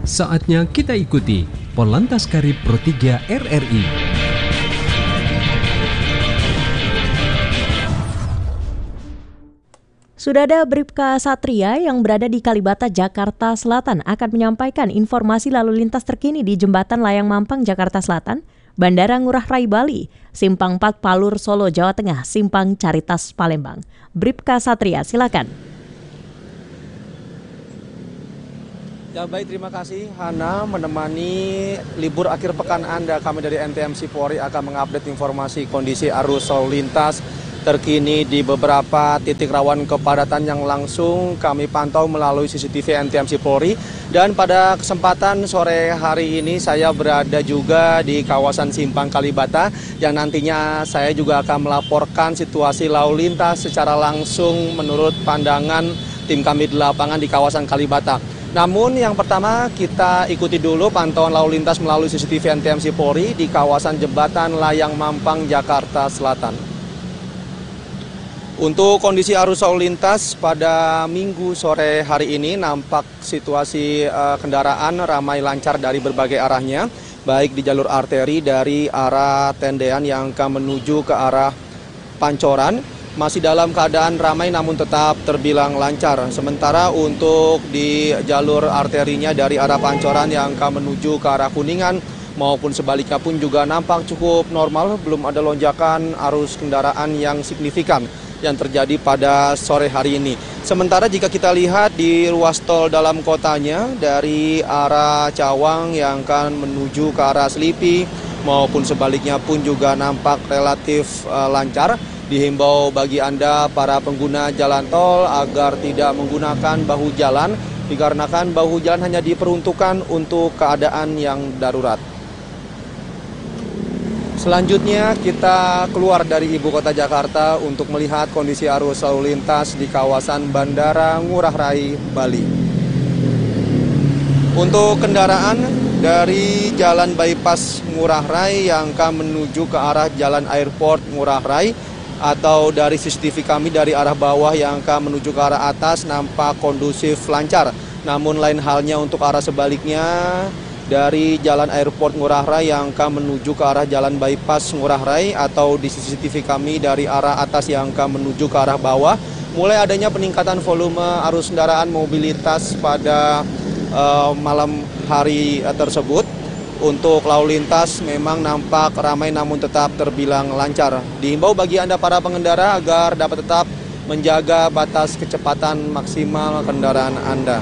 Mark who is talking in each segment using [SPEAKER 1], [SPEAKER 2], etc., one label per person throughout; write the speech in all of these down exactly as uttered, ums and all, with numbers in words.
[SPEAKER 1] Saatnya kita ikuti Polantas Karib Pro tiga R R I.
[SPEAKER 2] Sudah ada Bribka Satria yang berada di Kalibata, Jakarta Selatan akan menyampaikan informasi lalu lintas terkini di Jembatan Layang Mampang, Jakarta Selatan, Bandara Ngurah Rai Bali, Simpang empat Palur Solo, Jawa Tengah, Simpang Caritas Palembang. Bribka Satria, silakan.
[SPEAKER 3] Ya baik, terima kasih Hana menemani libur akhir pekan Anda. Kami dari N T M C Polri akan mengupdate informasi kondisi arus lalu lintas terkini di beberapa titik rawan kepadatan yang langsung kami pantau melalui C C T V N T M C Polri. Dan pada kesempatan sore hari ini saya berada juga di kawasan Simpang Kalibata yang nantinya saya juga akan melaporkan situasi lalu lintas secara langsung menurut pandangan tim kami di lapangan di kawasan Kalibata. Namun yang pertama kita ikuti dulu pantauan lalu lintas melalui C C T V N T M C Polri di kawasan Jembatan Layang Mampang, Jakarta Selatan. Untuk kondisi arus lalu lintas pada Minggu sore hari ini nampak situasi uh, kendaraan ramai lancar dari berbagai arahnya, baik di jalur arteri dari arah Tendean yang akan menuju ke arah Pancoran. Masih dalam keadaan ramai namun tetap terbilang lancar. Sementara untuk di jalur arterinya dari arah Pancoran yang akan menuju ke arah Kuningan maupun sebaliknya pun juga nampak cukup normal, belum ada lonjakan arus kendaraan yang signifikan yang terjadi pada sore hari ini. Sementara jika kita lihat di ruas tol dalam kotanya dari arah Cawang yang akan menuju ke arah Selipi maupun sebaliknya pun juga nampak relatif uh, lancar. Dihimbau bagi Anda para pengguna jalan tol agar tidak menggunakan bahu jalan dikarenakan bahu jalan hanya diperuntukkan untuk keadaan yang darurat. Selanjutnya kita keluar dari ibu kota Jakarta untuk melihat kondisi arus lalu lintas di kawasan Bandara Ngurah Rai Bali. Untuk kendaraan dari Jalan Bypass Ngurah Rai yang akan menuju ke arah Jalan Airport Ngurah Rai atau dari C C T V kami dari arah bawah yang akan menuju ke arah atas nampak kondusif lancar. Namun lain halnya untuk arah sebaliknya dari Jalan Airport Ngurah Rai yang akan menuju ke arah Jalan Bypass Ngurah Rai atau di C C T V kami dari arah atas yang akan menuju ke arah bawah. Mulai adanya peningkatan volume arus kendaraan mobilitas pada uh, malam hari uh, tersebut. Untuk lalu lintas memang nampak ramai namun tetap terbilang lancar. Dihimbau bagi Anda para pengendara agar dapat tetap menjaga batas kecepatan maksimal kendaraan Anda.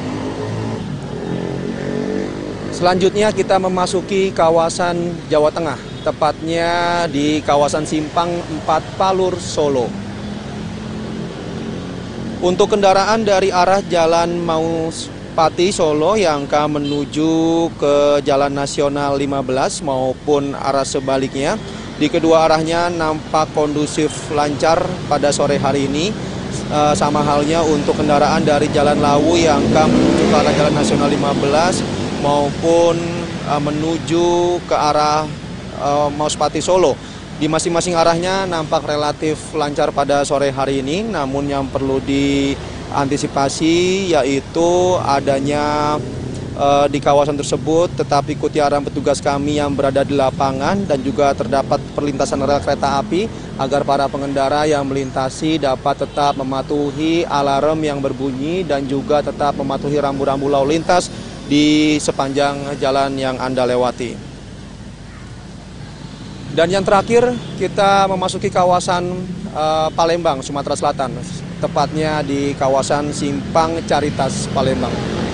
[SPEAKER 3] Selanjutnya kita memasuki kawasan Jawa Tengah, tepatnya di kawasan Simpang empat Palur Solo. Untuk kendaraan dari arah Jalan Maus Pati Solo yang akan menuju ke Jalan Nasional lima belas maupun arah sebaliknya, di kedua arahnya nampak kondusif lancar pada sore hari ini. E, sama halnya untuk kendaraan dari Jalan Lawu yang akan menuju ke arah Jalan Nasional lima belas maupun e, menuju ke arah e, Maus Pati Solo. Di masing-masing arahnya nampak relatif lancar pada sore hari ini, namun yang perlu di antisipasi yaitu adanya e, di kawasan tersebut tetap ikuti arahan petugas kami yang berada di lapangan dan juga terdapat perlintasan rel kereta api agar para pengendara yang melintasi dapat tetap mematuhi alarm yang berbunyi dan juga tetap mematuhi rambu-rambu lalu lintas di sepanjang jalan yang Anda lewati. Dan yang terakhir kita memasuki kawasan e, Palembang, Sumatera Selatan, tepatnya di kawasan Simpang Caritas Palembang.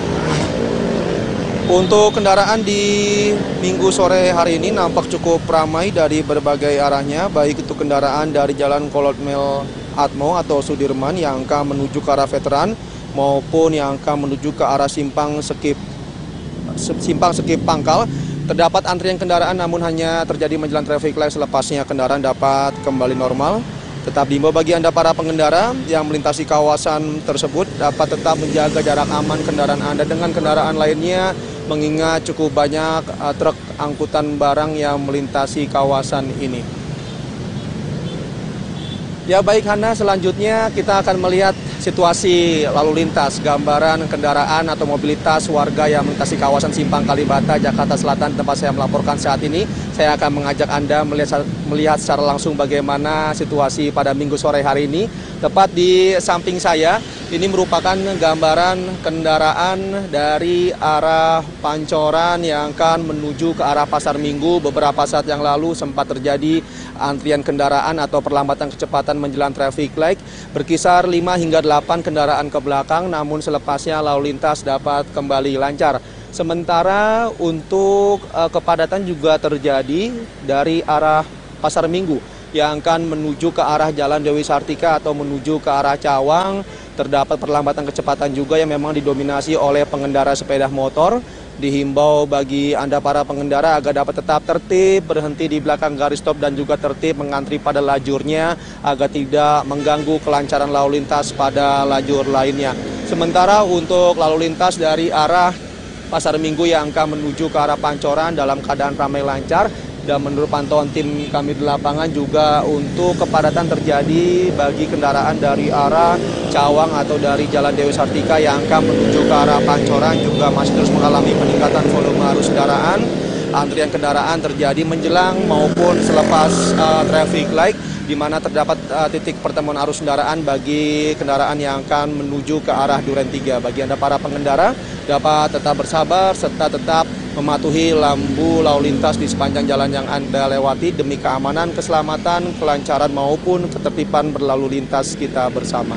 [SPEAKER 3] Untuk kendaraan di Minggu sore hari ini nampak cukup ramai dari berbagai arahnya, baik itu kendaraan dari Jalan Kolonel Atmo atau Sudirman yang akan menuju ke arah Veteran maupun yang akan menuju ke arah Simpang Sekip Simpang Sekip Pangkal. Terdapat antrian kendaraan namun hanya terjadi menjelang traffic light, selepasnya kendaraan dapat kembali normal. Tetap diimbau bagi Anda para pengendara yang melintasi kawasan tersebut dapat tetap menjaga jarak aman kendaraan Anda dengan kendaraan lainnya, mengingat cukup banyak uh, truk angkutan barang yang melintasi kawasan ini. Ya baik Hana, selanjutnya kita akan melihat situasi lalu lintas, gambaran kendaraan atau mobilitas warga yang melintasi kawasan Simpang Kalibata, Jakarta Selatan, tempat saya melaporkan saat ini. Saya akan mengajak Anda melihat, melihat secara langsung bagaimana situasi pada minggu sore hari ini. Tepat di samping saya, ini merupakan gambaran kendaraan dari arah Pancoran yang akan menuju ke arah Pasar Minggu. Beberapa saat yang lalu sempat terjadi antrian kendaraan atau perlambatan kecepatan menjelang traffic light berkisar lima hingga delapan kendaraan ke belakang, namun selepasnya lalu lintas dapat kembali lancar. Sementara untuk uh, kepadatan juga terjadi dari arah Pasar Minggu yang akan menuju ke arah Jalan Dewi Sartika atau menuju ke arah Cawang. Terdapat perlambatan kecepatan juga yang memang didominasi oleh pengendara sepeda motor. Dihimbau bagi Anda para pengendara agar dapat tetap tertib, berhenti di belakang garis stop dan juga tertib mengantri pada lajurnya agar tidak mengganggu kelancaran lalu lintas pada lajur lainnya. Sementara untuk lalu lintas dari arah Pasar Minggu yang akan menuju ke arah Pancoran dalam keadaan ramai lancar. Dan menurut pantauan tim kami di lapangan juga untuk kepadatan terjadi bagi kendaraan dari arah Cawang atau dari Jalan Dewi Sartika yang akan menuju ke arah Pancoran juga masih terus mengalami peningkatan volume arus kendaraan. Antrian kendaraan terjadi menjelang maupun selepas uh, traffic light, di mana terdapat uh, titik pertemuan arus kendaraan bagi kendaraan yang akan menuju ke arah Duren tiga. Bagi Anda para pengendara dapat tetap bersabar serta tetap mematuhi lampu lalu lintas di sepanjang jalan yang Anda lewati demi keamanan, keselamatan, kelancaran maupun ketertiban berlalu lintas kita bersama.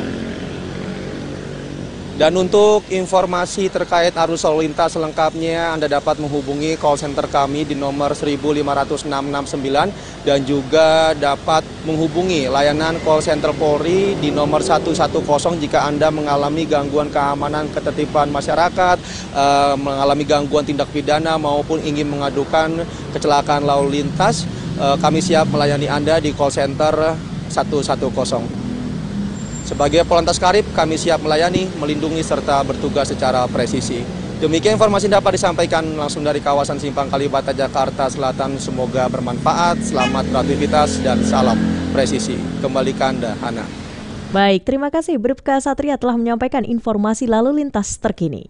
[SPEAKER 3] Dan untuk informasi terkait arus lalu lintas selengkapnya Anda dapat menghubungi call center kami di nomor seribu lima ratus enam enam sembilan dan juga dapat menghubungi layanan call center Polri di nomor satu satu nol jika Anda mengalami gangguan keamanan ketertiban masyarakat, eh, mengalami gangguan tindak pidana maupun ingin mengadukan kecelakaan lalu lintas. Eh, kami siap melayani Anda di call center satu satu nol. Sebagai Polantas Karib, kami siap melayani, melindungi, serta bertugas secara presisi. Demikian informasi dapat disampaikan langsung dari kawasan Simpang Kalibata, Jakarta Selatan. Semoga bermanfaat, selamat beraktivitas, dan salam presisi. Kembali ke Anda, Hana.
[SPEAKER 2] Baik, terima kasih Bribka Satria telah menyampaikan informasi lalu lintas terkini.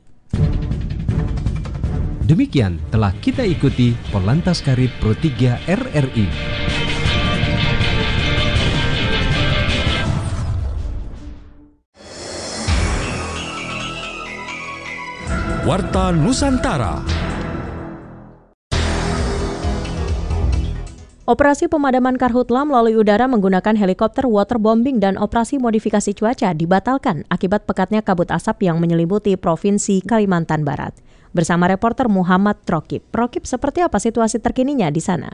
[SPEAKER 1] Demikian telah kita ikuti Polantas Karib Pro tiga R R I.
[SPEAKER 4] Warta Nusantara.
[SPEAKER 2] Operasi pemadaman karhutla melalui udara menggunakan helikopter waterbombing dan operasi modifikasi cuaca dibatalkan akibat pekatnya kabut asap yang menyelimuti Provinsi Kalimantan Barat. Bersama reporter Muhammad Trokib. Trokib, seperti apa situasi terkininya di sana?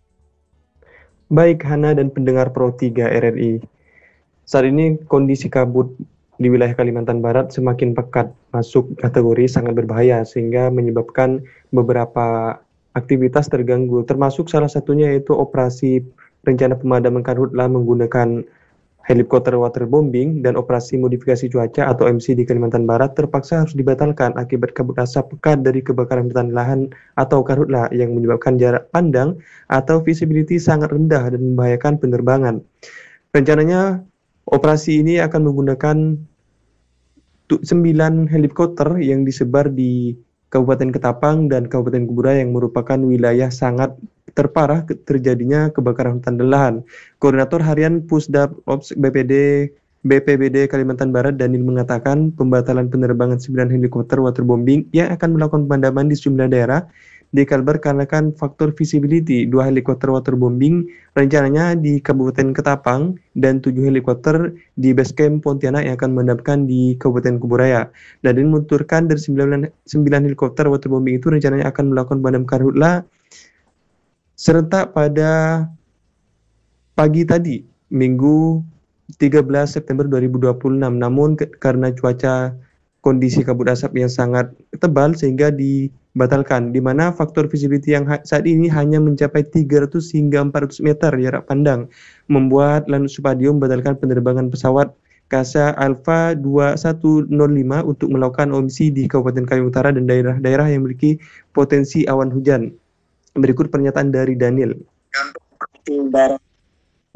[SPEAKER 5] Baik, Hana dan pendengar Pro tiga R R I. Saat ini kondisi kabut di wilayah Kalimantan Barat semakin pekat, masuk kategori sangat berbahaya sehingga menyebabkan beberapa aktivitas terganggu, termasuk salah satunya yaitu operasi rencana pemadaman karhutla menggunakan helikopter waterbombing dan operasi modifikasi cuaca atau M C di Kalimantan Barat terpaksa harus dibatalkan akibat kabut asap pekat dari kebakaran hutan lahan atau karhutla yang menyebabkan jarak pandang atau visibility sangat rendah dan membahayakan penerbangan. Rencananya operasi ini akan menggunakan sembilan helikopter yang disebar di Kabupaten Ketapang dan Kabupaten Kuburaya yang merupakan wilayah sangat terparah terjadinya kebakaran hutan dan lahan. Koordinator Harian Pusdap Ops B P D B P B D Kalimantan Barat Danil mengatakan pembatalan penerbangan sembilan helikopter waterbombing yang akan melakukan pemadaman di sejumlah daerah di Kalbar karena kan faktor visibility. Dua helikopter waterbombing rencananya di Kabupaten Ketapang dan tujuh helikopter di Basecamp Pontianak yang akan memadamkan di Kabupaten Kuburaya. Dan ini menuturkan dari sembilan helikopter waterbombing itu rencananya akan melakukan pemadaman karhutla serentak pada pagi tadi, Minggu tiga belas September dua ribu dua puluh enam. Namun ke- karena cuaca kondisi kabut asap yang sangat tebal sehingga dibatalkan, di mana faktor visibility yang ha- saat ini hanya mencapai tiga ratus hingga empat ratus meter jarak pandang, membuat Lanut Supadio membatalkan penerbangan pesawat Kasa Alpha dua satu nol lima untuk melakukan O M C di Kabupaten Kalimantan Utara dan daerah-daerah yang memiliki potensi awan hujan. Berikut pernyataan dari Daniel.
[SPEAKER 6] Untuk udara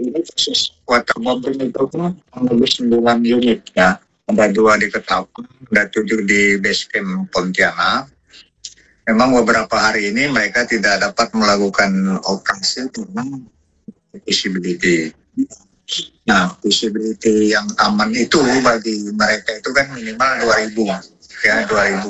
[SPEAKER 6] Ini khusus water mobil itu kan lebih sembilan unit ya. Ada dua di Ketapang, ada tujuh di base camp Pontianak. Memang beberapa hari ini mereka tidak dapat melakukan operasi karena visibility. Nah, visibility yang aman itu bagi mereka itu kan minimal dua ribu ya, dua ribu.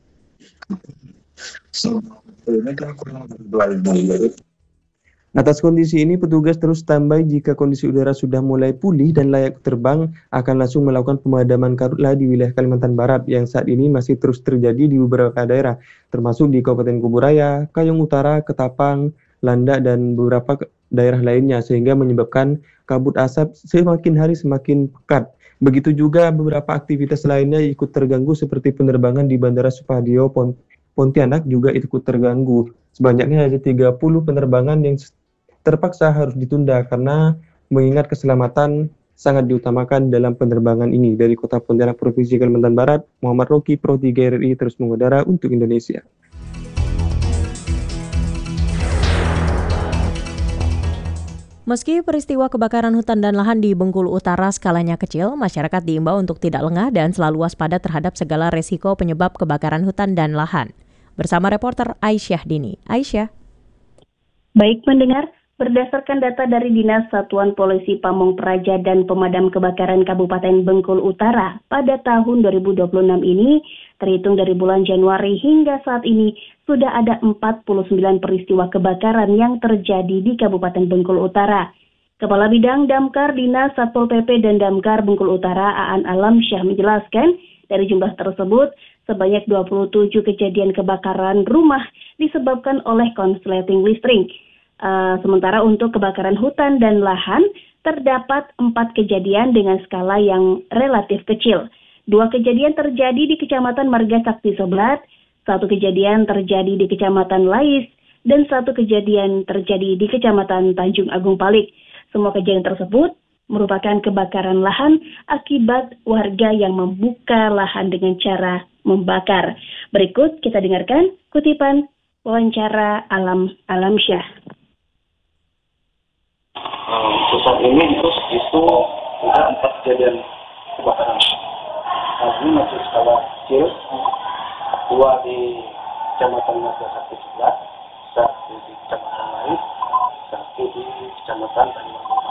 [SPEAKER 6] So, ini kan kurang dari dua ribu.
[SPEAKER 5] Atas kondisi ini, petugas terus standby jika kondisi udara sudah mulai pulih dan layak terbang, akan langsung melakukan pemadaman karhutla di wilayah Kalimantan Barat yang saat ini masih terus terjadi di beberapa daerah, termasuk di Kabupaten Kuburaya, Kayong Utara, Ketapang, Landak, dan beberapa daerah lainnya, sehingga menyebabkan kabut asap semakin hari semakin pekat. Begitu juga beberapa aktivitas lainnya ikut terganggu seperti penerbangan di Bandara Supadio Pontianak juga ikut terganggu. Sebanyaknya ada tiga puluh penerbangan yang terpaksa harus ditunda karena mengingat keselamatan sangat diutamakan dalam penerbangan ini. Dari Kota Pontianak, Provinsi Kalimantan Barat, Muhammad Roki, Pro tiga R R I terus mengudara untuk Indonesia.
[SPEAKER 2] Meski peristiwa kebakaran hutan dan lahan di Bengkulu Utara skalanya kecil, masyarakat diimbau untuk tidak lengah dan selalu waspada terhadap segala resiko penyebab kebakaran hutan dan lahan. Bersama reporter Aisyah Dini. Aisyah.
[SPEAKER 7] Baik pendengar, berdasarkan data dari Dinas Satuan Polisi Pamong Praja dan Pemadam Kebakaran Kabupaten Bengkulu Utara, pada tahun dua ribu dua puluh enam ini, terhitung dari bulan Januari hingga saat ini, sudah ada empat puluh sembilan peristiwa kebakaran yang terjadi di Kabupaten Bengkulu Utara. Kepala Bidang Damkar Dinas Satpol P P dan Damkar Bengkulu Utara, Aan Alamsyah, menjelaskan, dari jumlah tersebut, sebanyak dua puluh tujuh kejadian kebakaran rumah disebabkan oleh konsleting listrik. Uh, sementara untuk kebakaran hutan dan lahan, terdapat empat kejadian dengan skala yang relatif kecil. Dua kejadian terjadi di Kecamatan Marga Sakti Seblat, satu kejadian terjadi di Kecamatan Lais, dan satu kejadian terjadi di Kecamatan Tanjung Agung Palik. Semua kejadian tersebut merupakan kebakaran lahan akibat warga yang membuka lahan dengan cara membakar. Berikut kita dengarkan kutipan wawancara Alam Alamsyah.
[SPEAKER 8] Pusat ini itu itu sudah empat kejadian kebakaran. Satu masih skala kecil, dua di Kecamatan Marga Sakti Seblat, satu di Kecamatan Lais, satu di Kecamatan Tanjung Agung.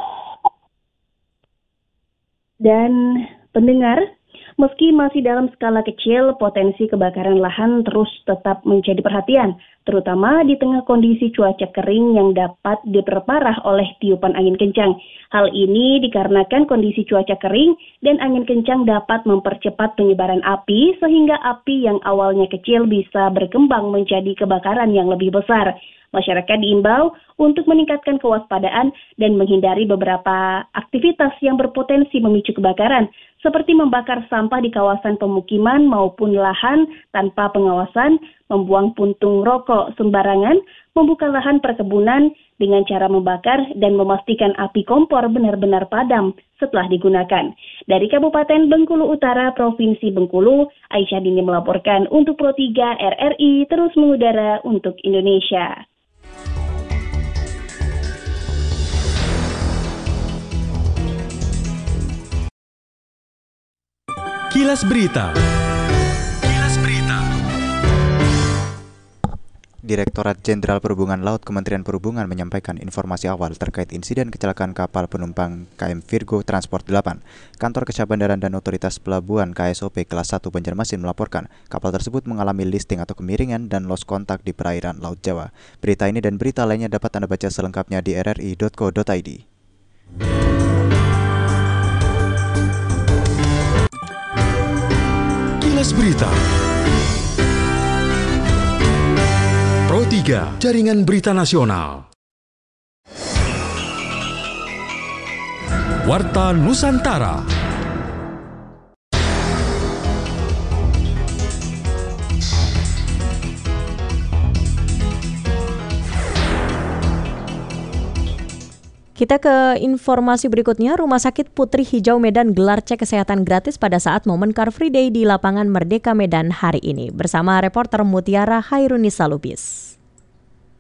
[SPEAKER 7] Dan pendengar, meski masih dalam skala kecil, potensi kebakaran lahan terus tetap menjadi perhatian, terutama di tengah kondisi cuaca kering yang dapat diperparah oleh tiupan angin kencang. Hal ini dikarenakan kondisi cuaca kering dan angin kencang dapat mempercepat penyebaran api, sehingga api yang awalnya kecil bisa berkembang menjadi kebakaran yang lebih besar. Masyarakat diimbau untuk meningkatkan kewaspadaan dan menghindari beberapa aktivitas yang berpotensi memicu kebakaran, seperti membakar sampah di kawasan pemukiman maupun lahan tanpa pengawasan, membuang puntung rokok sembarangan, membuka lahan perkebunan dengan cara membakar, dan memastikan api kompor benar-benar padam setelah digunakan. Dari Kabupaten Bengkulu Utara, Provinsi Bengkulu, Aisyah Dini melaporkan untuk Pro tiga R R I terus mengudara untuk Indonesia.
[SPEAKER 4] Kilas Berita. Kilas Berita.
[SPEAKER 9] Direktorat Jenderal Perhubungan Laut Kementerian Perhubungan menyampaikan informasi awal terkait insiden kecelakaan kapal penumpang K M Virgo Transport delapan. Kantor Kecap Bandaran dan Otoritas Pelabuhan K S O P kelas satu Banjarmasin melaporkan kapal tersebut mengalami listing atau kemiringan dan lost kontak di perairan Laut Jawa. Berita ini dan berita lainnya dapat Anda baca selengkapnya di r r i dot co dot i d.
[SPEAKER 4] Kilas Berita. Pro tiga, Jaringan Berita Nasional. Warta Nusantara.
[SPEAKER 2] Kita ke informasi berikutnya. Rumah Sakit Putri Hijau Medan gelar cek kesehatan gratis pada saat momen Car Free Day di lapangan Merdeka Medan hari ini. Bersama reporter Mutiara Hairunisa Lubis.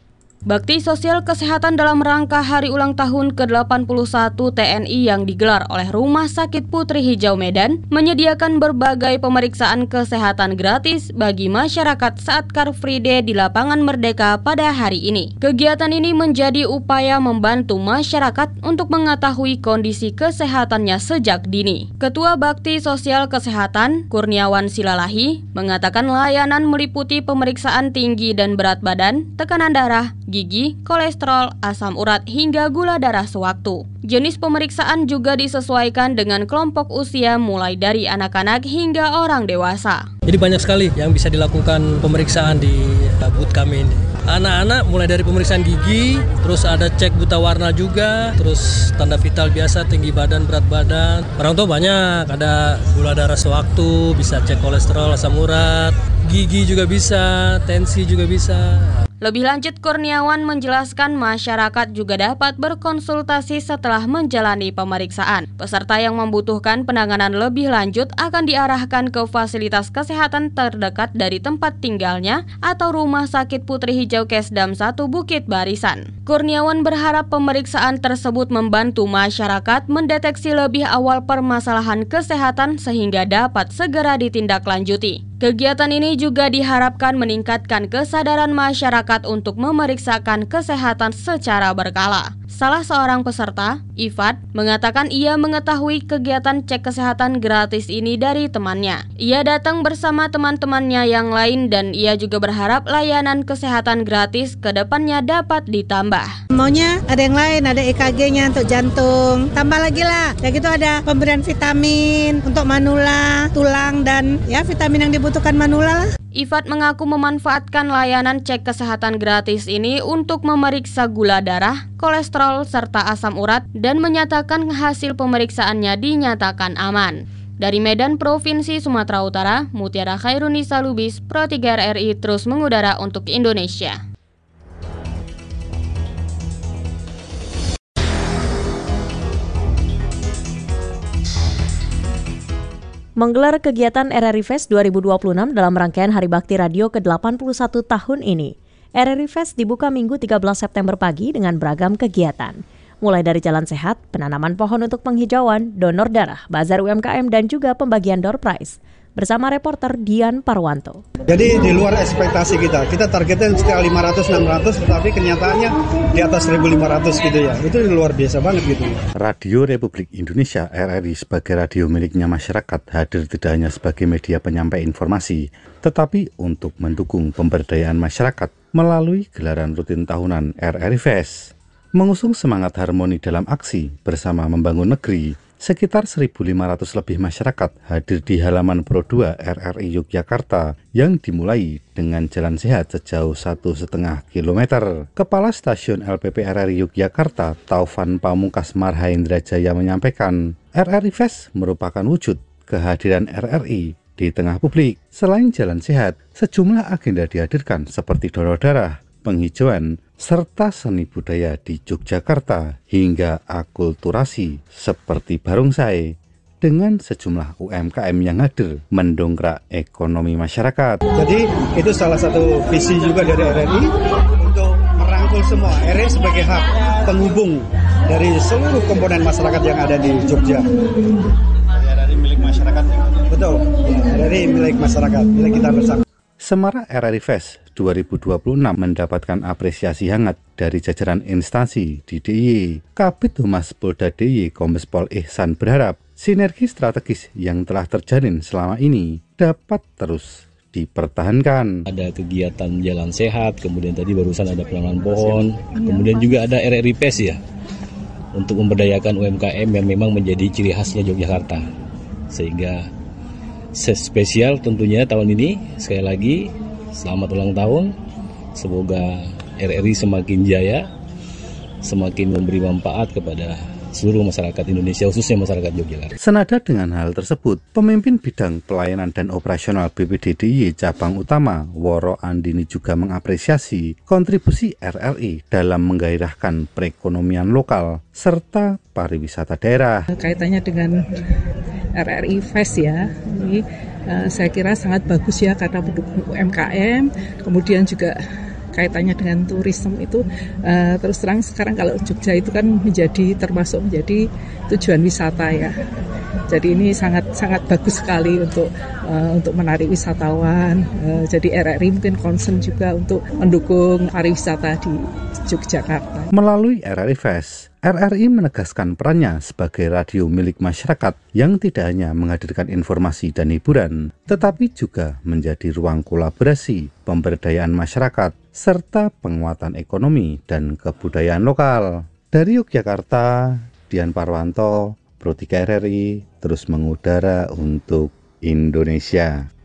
[SPEAKER 10] Bakti Sosial Kesehatan dalam rangka hari ulang tahun ke delapan puluh satu T N I yang digelar oleh Rumah Sakit Putri Hijau Medan menyediakan berbagai pemeriksaan kesehatan gratis bagi masyarakat saat Car Free Day di Lapangan Merdeka pada hari ini. Kegiatan ini menjadi upaya membantu masyarakat untuk mengetahui kondisi kesehatannya sejak dini. Ketua Bakti Sosial Kesehatan, Kurniawan Silalahi, mengatakan layanan meliputi pemeriksaan tinggi dan berat badan, tekanan darah, gigi, kolesterol, asam urat, hingga gula darah sewaktu. Jenis pemeriksaan juga disesuaikan dengan kelompok usia mulai dari anak-anak hingga orang dewasa.
[SPEAKER 11] Jadi banyak sekali yang bisa dilakukan pemeriksaan di booth kami ini. Anak-anak mulai dari pemeriksaan gigi, terus ada cek buta warna juga, terus tanda vital biasa, tinggi badan, berat badan. Orang tua banyak, ada gula darah sewaktu, bisa cek kolesterol, asam urat, gigi juga bisa, tensi juga bisa.
[SPEAKER 10] Lebih lanjut, Kurniawan menjelaskan masyarakat juga dapat berkonsultasi setelah menjalani pemeriksaan. Peserta yang membutuhkan penanganan lebih lanjut akan diarahkan ke fasilitas kesehatan terdekat dari tempat tinggalnya atau Rumah Sakit Putri Hijau Kesdam satu Bukit Barisan. Kurniawan berharap pemeriksaan tersebut membantu masyarakat mendeteksi lebih awal permasalahan kesehatan sehingga dapat segera ditindaklanjuti. Kegiatan ini juga diharapkan meningkatkan kesadaran masyarakat untuk memeriksakan kesehatan secara berkala. Salah seorang peserta, Ifat, mengatakan ia mengetahui kegiatan cek kesehatan gratis ini dari temannya. Ia datang bersama teman-temannya yang lain dan ia juga berharap layanan kesehatan gratis ke depannya dapat ditambah.
[SPEAKER 12] Maunya ada yang lain, ada E K G-nya untuk jantung, tambah lagi lah. Ya gitu ada pemberian vitamin untuk manula, tulang dan ya vitamin yang dibutuhkan manula lah.
[SPEAKER 10] Ifat mengaku memanfaatkan layanan cek kesehatan gratis ini untuk memeriksa gula darah, kolesterol, serta asam urat dan menyatakan hasil pemeriksaannya dinyatakan aman. Dari Medan, Provinsi Sumatera Utara, Mutiara Khairunisa Lubis, Pro tiga R R I terus mengudara untuk Indonesia.
[SPEAKER 2] Menggelar kegiatan R R I Fest dua ribu dua puluh enam dalam rangkaian Hari Bakti Radio ke delapan puluh satu tahun ini. R R I Fest dibuka Minggu tiga belas September pagi dengan beragam kegiatan. Mulai dari jalan sehat, penanaman pohon untuk penghijauan, donor darah, bazar U M K M, dan juga pembagian door prize. Bersama reporter Dian Parwanto.
[SPEAKER 13] Jadi di luar ekspektasi kita, kita targetnya sekitar lima ratus enam ratus, tetapi kenyataannya di atas seribu lima ratus gitu ya. Itu luar biasa banget gitu.
[SPEAKER 14] Radio Republik Indonesia R R I sebagai radio miliknya masyarakat hadir tidak hanya sebagai media penyampai informasi, tetapi untuk mendukung pemberdayaan masyarakat melalui gelaran rutin tahunan R R I Fest. Mengusung semangat harmoni dalam aksi bersama membangun negeri, sekitar seribu lima ratus lebih masyarakat hadir di halaman Pro dua R R I Yogyakarta yang dimulai dengan jalan sehat sejauh satu setengah kilometer. Kepala Stasiun L P P R R I Yogyakarta, Taufan Pamungkas Marhaendra Jaya menyampaikan, R R I Fest merupakan wujud kehadiran R R I di tengah publik. Selain jalan sehat, sejumlah agenda dihadirkan seperti donor darah, penghijauan, serta seni budaya di Yogyakarta hingga akulturasi seperti barongsai dengan sejumlah U M K M yang hadir mendongkrak ekonomi masyarakat.
[SPEAKER 13] Jadi itu salah satu visi juga dari R R I untuk merangkul semua. R R I sebagai hub penghubung dari seluruh komponen masyarakat yang ada di Jogja. R R I milik masyarakat. Betul, R R I milik masyarakat, milik kita bersama.
[SPEAKER 14] Semarak R R I Fest dua ribu dua puluh enam mendapatkan apresiasi hangat dari jajaran instansi di D I Y. Kabid Humas Polda D I Y Kombes Pol Ihsan berharap sinergi strategis yang telah terjalin selama ini dapat terus dipertahankan.
[SPEAKER 15] Ada kegiatan jalan sehat, kemudian tadi barusan ada penanaman pohon, kemudian juga ada R R I Fest ya, untuk memberdayakan U M K M yang memang menjadi ciri khasnya Yogyakarta. Sehingga spesial tentunya tahun ini, sekali lagi selamat ulang tahun, semoga R R I semakin jaya, semakin memberi manfaat kepada seluruh masyarakat Indonesia, khususnya masyarakat Yogyakarta.
[SPEAKER 14] Senada dengan hal tersebut, pemimpin bidang pelayanan dan operasional B P D D I Y Cabang Utama Woro Andini juga mengapresiasi kontribusi R R I dalam menggairahkan perekonomian lokal serta pariwisata daerah.
[SPEAKER 16] Kaitannya dengan R R I Fest ya, ini uh, saya kira sangat bagus ya karena mendukung U M K M, kemudian juga kaitannya dengan turisme itu uh, terus terang sekarang kalau Jogja itu kan menjadi termasuk menjadi tujuan wisata ya. Jadi ini sangat sangat bagus sekali untuk uh, untuk menarik wisatawan. Uh, jadi R R I mungkin concern juga untuk mendukung pariwisata di Yogyakarta.
[SPEAKER 14] Melalui R R I Fest, R R I menegaskan perannya sebagai radio milik masyarakat yang tidak hanya menghadirkan informasi dan hiburan, tetapi juga menjadi ruang kolaborasi, pemberdayaan masyarakat, serta penguatan ekonomi dan kebudayaan lokal. Dari Yogyakarta, Dian Parwanto, Pro tiga R R I terus mengudara untuk Indonesia.